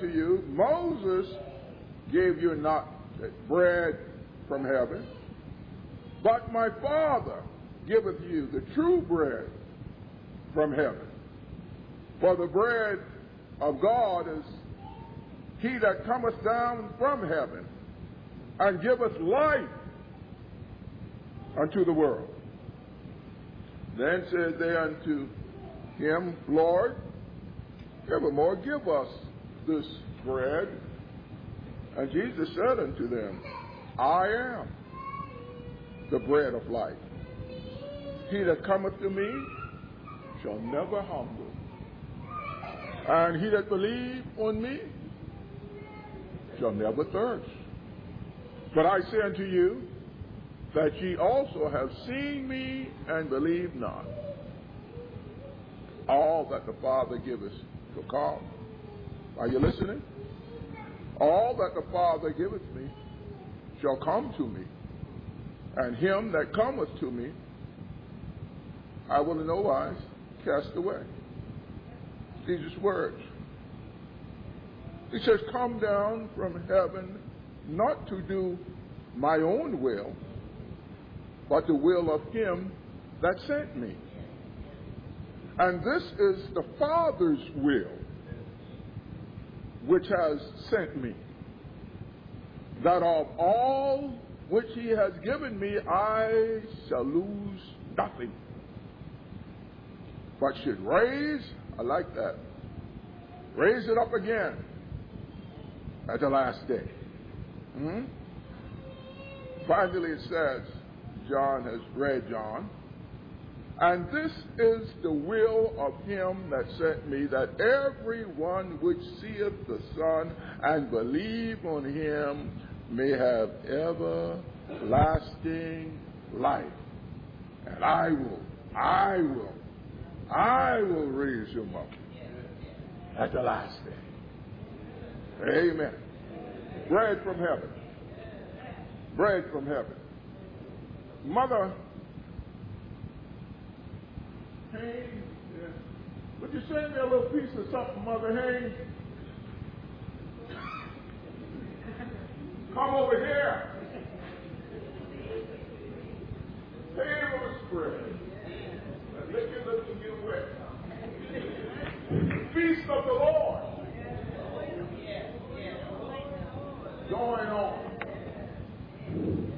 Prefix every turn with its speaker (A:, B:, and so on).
A: unto you, Moses gave you not bread from heaven, but my Father giveth you the true bread from heaven. For the bread of God is he that cometh down from heaven and giveth life unto the world. Then said they unto him, Lord, evermore give us this bread. And Jesus said unto them, I am the bread of life. He that cometh to me shall never hunger, and he that believe on me shall never thirst. But I say unto you, that ye also have seen me and believe not. All that the Father giveth shall come. Are you listening? All that the Father giveth me shall come to me, and him that cometh to me I will in no wise cast away. Jesus' words. He says, come down from heaven not to do my own will, but the will of him that sent me. And this is the Father's will, which has sent me, that of all which he has given me I shall lose nothing, but should raise, I like that, raise it up again at the last day. Finally it says, John has read John, and this is the will of him that sent me, that everyone which seeth the Son and believe on him may have everlasting life. And I will raise him up at the last day. Amen. Bread from heaven. Bread from heaven. Mother Haynes, would you send me a little piece of something, Mother Haynes? Come over here. Tablespread.